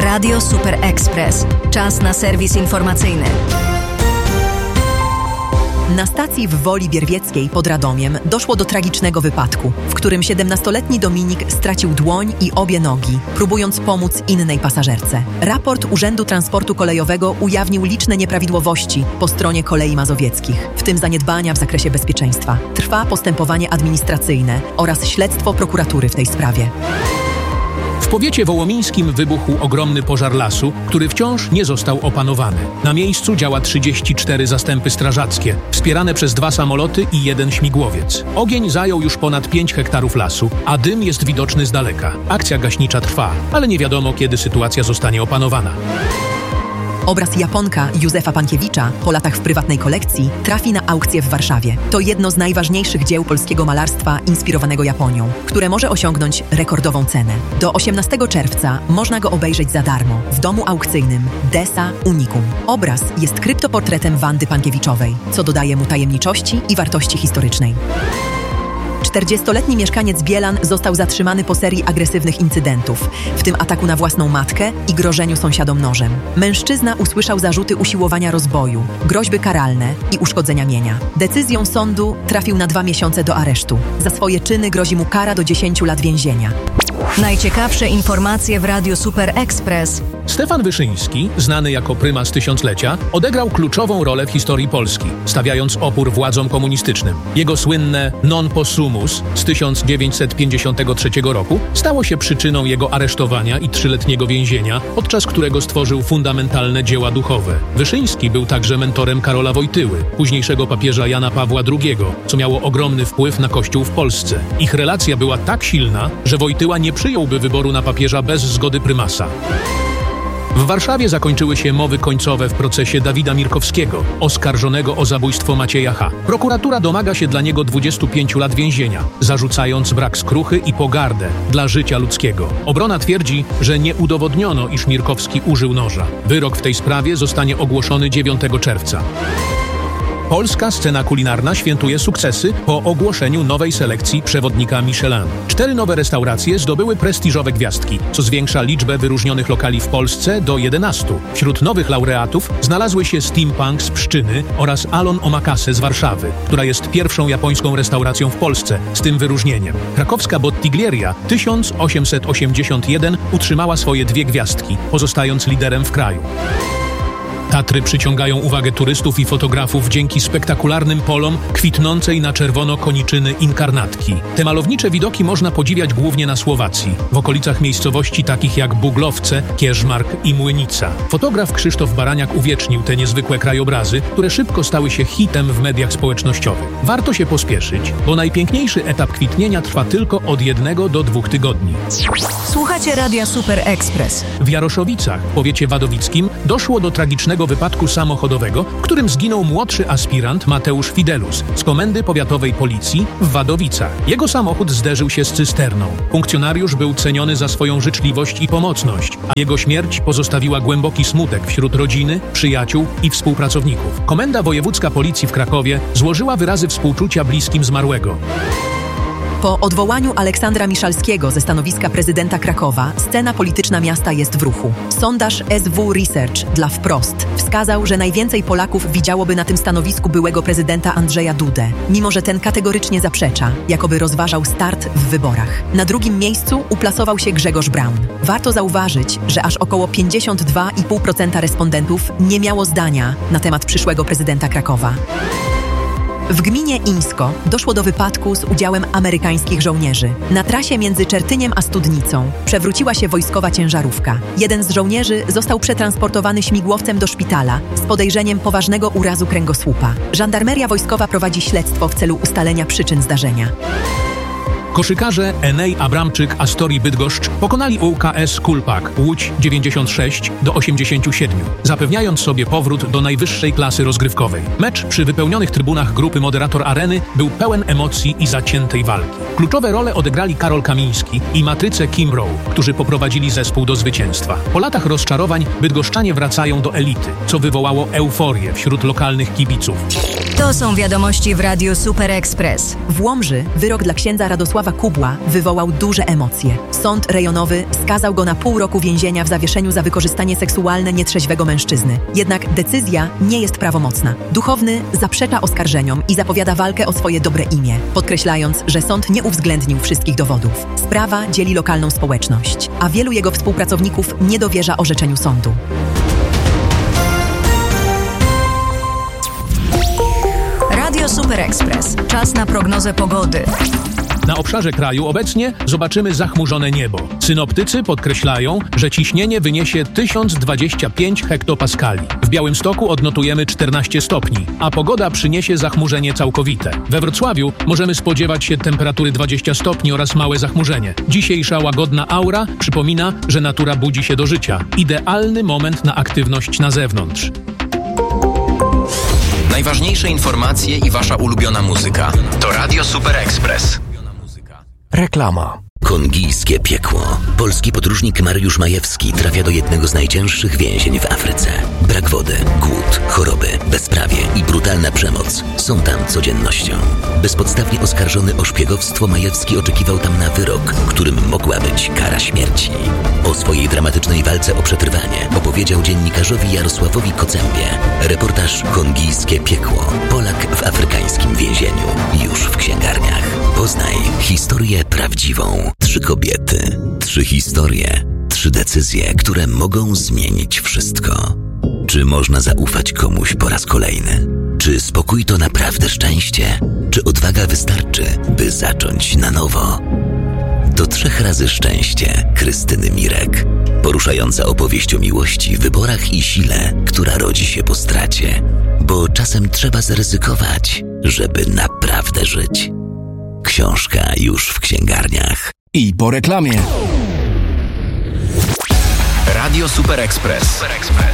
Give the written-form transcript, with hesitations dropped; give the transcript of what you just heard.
Radio Super Express. Czas na serwis informacyjny. Na stacji w Woli Bierwieckiej pod Radomiem doszło do tragicznego wypadku, w którym 17-letni Dominik stracił dłoń i obie nogi, próbując pomóc innej pasażerce. Raport Urzędu Transportu Kolejowego ujawnił liczne nieprawidłowości po stronie Kolei Mazowieckich, w tym zaniedbania w zakresie bezpieczeństwa. Trwa postępowanie administracyjne oraz śledztwo prokuratury w tej sprawie. W powiecie wołomińskim wybuchł ogromny pożar lasu, który wciąż nie został opanowany. Na miejscu działa 34 zastępy strażackie, wspierane przez 2 samoloty i 1 śmigłowiec. Ogień zajął już ponad 5 hektarów lasu, a dym jest widoczny z daleka. Akcja gaśnicza trwa, ale nie wiadomo, kiedy sytuacja zostanie opanowana. Obraz Japonka Józefa Pankiewicza po latach w prywatnej kolekcji trafi na aukcję w Warszawie. To jedno z najważniejszych dzieł polskiego malarstwa inspirowanego Japonią, które może osiągnąć rekordową cenę. Do 18 czerwca można go obejrzeć za darmo w domu aukcyjnym Desa Unicum. Obraz jest kryptoportretem Wandy Pankiewiczowej, co dodaje mu tajemniczości i wartości historycznej. 40-letni mieszkaniec Bielan został zatrzymany po serii agresywnych incydentów, w tym ataku na własną matkę i grożeniu sąsiadom nożem. Mężczyzna usłyszał zarzuty usiłowania rozboju, groźby karalne i uszkodzenia mienia. Decyzją sądu trafił na 2 miesiące do aresztu. Za swoje czyny grozi mu kara do 10 lat więzienia. Najciekawsze informacje w Radiu Super Express. Stefan Wyszyński, znany jako prymas tysiąclecia, odegrał kluczową rolę w historii Polski, stawiając opór władzom komunistycznym. Jego słynne non possumus z 1953 roku stało się przyczyną jego aresztowania i 3-letniego więzienia, podczas którego stworzył fundamentalne dzieła duchowe. Wyszyński był także mentorem Karola Wojtyły, późniejszego papieża Jana Pawła II, co miało ogromny wpływ na Kościół w Polsce. Ich relacja była tak silna, że Wojtyła nie przyjąłby wyboru na papieża bez zgody prymasa. W Warszawie zakończyły się mowy końcowe w procesie Dawida Mirkowskiego, oskarżonego o zabójstwo Macieja H. Prokuratura domaga się dla niego 25 lat więzienia, zarzucając brak skruchy i pogardę dla życia ludzkiego. Obrona twierdzi, że nie udowodniono, iż Mirkowski użył noża. Wyrok w tej sprawie zostanie ogłoszony 9 czerwca. Polska scena kulinarna świętuje sukcesy po ogłoszeniu nowej selekcji przewodnika Michelin. 4 nowe restauracje zdobyły prestiżowe gwiazdki, co zwiększa liczbę wyróżnionych lokali w Polsce do 11. Wśród nowych laureatów znalazły się Steampunk z Pszczyny oraz Alon Omakase z Warszawy, która jest pierwszą japońską restauracją w Polsce z tym wyróżnieniem. Krakowska Bottiglieria 1881 utrzymała swoje 2 gwiazdki, pozostając liderem w kraju. Tatry przyciągają uwagę turystów i fotografów dzięki spektakularnym polom kwitnącej na czerwono koniczyny inkarnatki. Te malownicze widoki można podziwiać głównie na Słowacji, w okolicach miejscowości takich jak Buglowce, Kierzmark i Młynica. Fotograf Krzysztof Baraniak uwiecznił te niezwykłe krajobrazy, które szybko stały się hitem w mediach społecznościowych. Warto się pospieszyć, bo najpiękniejszy etap kwitnienia trwa tylko od 1 do 2 tygodni. Słuchacie Radia Super Express. W Jaroszowicach, powiecie wadowickim, doszło do tragicznego wypadku samochodowego, w którym zginął młodszy aspirant Mateusz Fidelus z Komendy Powiatowej Policji w Wadowicach. Jego samochód zderzył się z cysterną. Funkcjonariusz był ceniony za swoją życzliwość i pomocność, a jego śmierć pozostawiła głęboki smutek wśród rodziny, przyjaciół i współpracowników. Komenda Wojewódzka Policji w Krakowie złożyła wyrazy współczucia bliskim zmarłego. Po odwołaniu Aleksandra Miszalskiego ze stanowiska prezydenta Krakowa scena polityczna miasta jest w ruchu. Sondaż SW Research dla Wprost wskazał, że najwięcej Polaków widziałoby na tym stanowisku byłego prezydenta Andrzeja Dudę, mimo że ten kategorycznie zaprzecza, jakoby rozważał start w wyborach. Na 2. miejscu uplasował się Grzegorz Braun. Warto zauważyć, że aż około 52,5% respondentów nie miało zdania na temat przyszłego prezydenta Krakowa. W gminie Ińsko doszło do wypadku z udziałem amerykańskich żołnierzy. Na trasie między Czertyniem a Studnicą przewróciła się wojskowa ciężarówka. Jeden z żołnierzy został przetransportowany śmigłowcem do szpitala z podejrzeniem poważnego urazu kręgosłupa. Żandarmeria wojskowa prowadzi śledztwo w celu ustalenia przyczyn zdarzenia. Koszykarze Enej Abramczyk Astorii Bydgoszcz pokonali ŁKS Kulpak Łódź 96 do 87, zapewniając sobie powrót do najwyższej klasy rozgrywkowej. Mecz przy wypełnionych trybunach grupy Moderator Areny był pełen emocji i zaciętej walki. Kluczowe role odegrali Karol Kamiński i Matryce Kimbrough, którzy poprowadzili zespół do zwycięstwa. Po latach rozczarowań bydgoszczanie wracają do elity, co wywołało euforię wśród lokalnych kibiców. To są wiadomości w Radiu Super Express. W Łomży wyrok dla księdza Radosława Władysława Kubła wywołał duże emocje. Sąd rejonowy skazał go na pół roku więzienia w zawieszeniu za wykorzystanie seksualne nietrzeźwego mężczyzny. Jednak decyzja nie jest prawomocna. Duchowny zaprzecza oskarżeniom i zapowiada walkę o swoje dobre imię, podkreślając, że sąd nie uwzględnił wszystkich dowodów. Sprawa dzieli lokalną społeczność, a wielu jego współpracowników nie dowierza orzeczeniu sądu. Radio Super Express. Czas na prognozę pogody. Na obszarze kraju obecnie zobaczymy zachmurzone niebo. Synoptycy podkreślają, że ciśnienie wyniesie 1025 hektopaskali. W Białymstoku odnotujemy 14 stopni, a pogoda przyniesie zachmurzenie całkowite. We Wrocławiu możemy spodziewać się temperatury 20 stopni oraz małe zachmurzenie. Dzisiejsza łagodna aura przypomina, że natura budzi się do życia. Idealny moment na aktywność na zewnątrz. Najważniejsze informacje i wasza ulubiona muzyka to Radio Super Express. Reklama. Kongijskie piekło. Polski podróżnik Mariusz Majewski trafia do jednego z najcięższych więzień w Afryce. Brak wody, głód, choroby, bezprawie i brutalna przemoc są tam codziennością. Bezpodstawnie oskarżony o szpiegowstwo, Majewski oczekiwał tam na wyrok, którym mogła być kara śmierci. O swojej dramatycznej walce o przetrwanie opowiedział dziennikarzowi Jarosławowi Kocębie. Reportaż Kongijskie piekło. Polak w afrykańskim więzieniu. Już w księgarniach. Poznaj historię prawdziwą. 3 kobiety, 3 historie, 3 decyzje, które mogą zmienić wszystko. Czy można zaufać komuś po raz kolejny? Czy spokój to naprawdę szczęście? Czy odwaga wystarczy, by zacząć na nowo? To 3 razy szczęście Krystyny Mirek. Poruszająca opowieść o miłości, wyborach i sile, która rodzi się po stracie. Bo czasem trzeba zaryzykować, żeby naprawdę żyć. Książka już w księgarniach. I po reklamie. Radio Super Express.